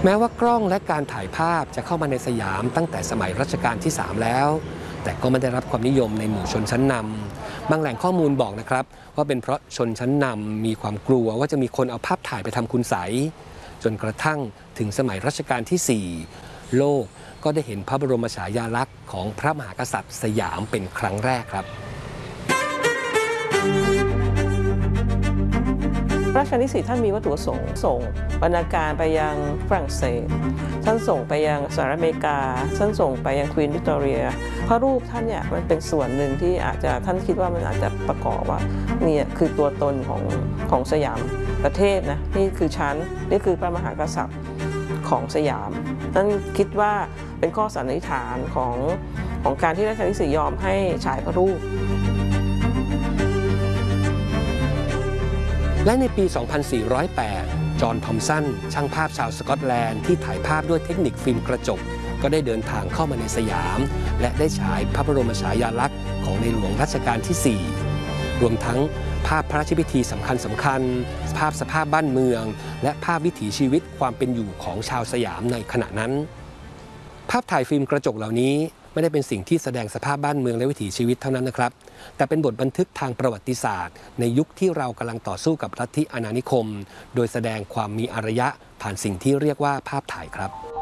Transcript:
แม้ว่ากล้องและการถ่ายภาพจะเข้ามาในสยามตั้งแต่สมัยรัชกาลที่ 3 แล้วแต่ก็ไม่ได้รับความนิยมในหมู่ชนชั้นนำบางแหล่งข้อมูลบอกนะครับว่าเป็นเพราะชนชั้นนำมีความกลัวว่าจะมีคนเอาภาพถ่ายไปทำคุณไสยจนกระทั่งถึงสมัยรัชกาลที่ 4 โลกก็ได้เห็นพระบรมฉายาลักษณ์ของพระมหากษัตริย์สยามเป็นครั้งแรกครับรัชกาลที่ 4 ท่านมีวัตถุประสงค์ส่งบรรณาการไปยังฝรั่งเศสท่านส่งไปยังสหรัฐอเมริกาท่านส่งไปยังควีนวิกตอเรียพระรูปท่านเนี่ยมันเป็นส่วนหนึ่งที่อาจจะท่านคิดว่ามันอาจจะประกอบว่านี่คือตัวตนของสยามประเทศนะนี่คือชั้นนี่คือพระมหากษัตริย์ของสยามท่านคิดว่าเป็นข้อสันนิษฐานของการที่รัชกาลที่ 4 ยอมให้ฉายพระรูปและในปี 2408 จอห์น ทอมสันช่างภาพชาวสกอตแลนด์ที่ถ่ายภาพด้วยเทคนิคฟิล์มกระจกก็ได้เดินทางเข้ามาในสยามและได้ฉายพระบรมฉายาลักษณ์ของในหลวงรัชกาลที่ 4 รวมทั้งภาพพระราชพิธีสำคัญภาพสภาพบ้านเมืองและภาพวิถีชีวิตความเป็นอยู่ของชาวสยามในขณะนั้นภาพถ่ายฟิล์มกระจกเหล่านี้ไม่ได้เป็นสิ่งที่แสดงสภาพบ้านเมืองและวิถีชีวิตเท่านั้นนะครับแต่เป็นบทบันทึกทางประวัติศาสตร์ในยุคที่เรากำลังต่อสู้กับลัทธิอาณานิคมโดยแสดงความมีอารยะผ่านสิ่งที่เรียกว่าภาพถ่ายครับ